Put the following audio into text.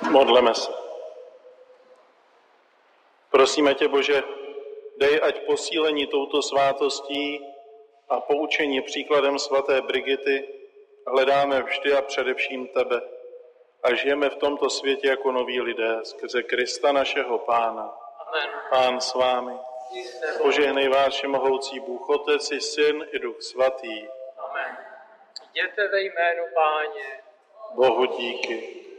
Modleme se. Prosíme tě, Bože, dej, ať posílení touto svátostí a poučení příkladem svaté Brigity hledáme vždy a především tebe a žijeme v tomto světě jako noví lidé skrze Krista našeho Pána. Amen. Pán s vámi. Požehnej vás všemohoucí Bůh, Otec i Syn i Duch Svatý. Amen. Jděte ve jménu Páně. Bohu díky.